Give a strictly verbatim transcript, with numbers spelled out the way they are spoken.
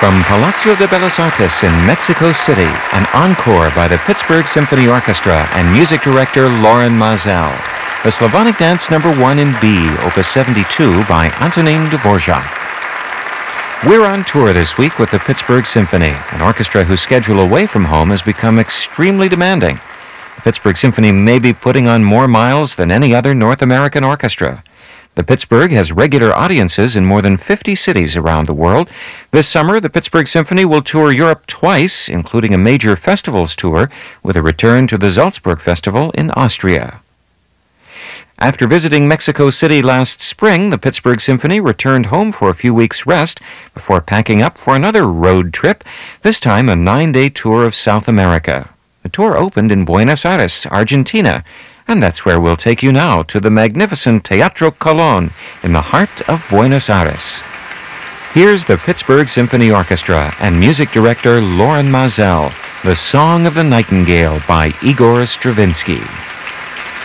From Palazzo de Bellas Artes in Mexico City, an encore by the Pittsburgh Symphony Orchestra and music director Loren Maazel. The Slavonic Dance Number one in B, Opus seventy-two by Antonin Dvorak. We're on tour this week with the Pittsburgh Symphony, an orchestra whose schedule away from home has become extremely demanding. The Pittsburgh Symphony may be putting on more miles than any other North American orchestra. The Pittsburgh has regular audiences in more than fifty cities around the world. This summer, the Pittsburgh Symphony will tour Europe twice, including a major festivals tour, with a return to the Salzburg Festival in Austria. After visiting Mexico City last spring, the Pittsburgh Symphony returned home for a few weeks' rest before packing up for another road trip, this time a nine-day tour of South America. The tour opened in Buenos Aires, Argentina, and that's where we'll take you now, to the magnificent Teatro Colón in the heart of Buenos Aires. Here's the Pittsburgh Symphony Orchestra and music director Loren Maazel, The Song of the Nightingale by Igor Stravinsky.